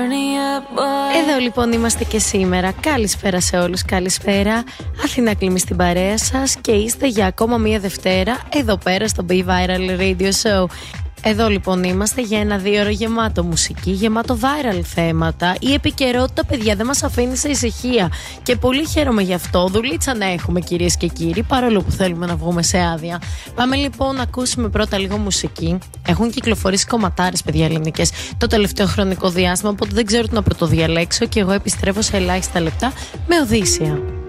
Εδώ λοιπόν είμαστε και σήμερα. Καλησπέρα σε όλους, καλησπέρα. Αθηνά Κλίμη στην παρέα σας και είστε για ακόμα μία Δευτέρα εδώ πέρα στο Be Viral Radio Show. Εδώ λοιπόν είμαστε για ένα 2 ώρο γεμάτο μουσική, γεμάτο viral θέματα. Η επικαιρότητα, παιδιά, δεν μας αφήνει σε ησυχία. Και πολύ χαίρομαι γι' αυτό. Δουλίτσα να έχουμε, κυρίες και κύριοι, παρόλο που θέλουμε να βγούμε σε άδεια. Πάμε λοιπόν να ακούσουμε πρώτα λίγο μουσική. Έχουν κυκλοφορήσει κομματάρες, παιδιά, ελληνικές, το τελευταίο χρονικό διάστημα, οπότε δεν ξέρω τι να πρωτοδιαλέξω. Και εγώ επιστρέφω σε ελάχιστα λεπτά με Οδύσσια.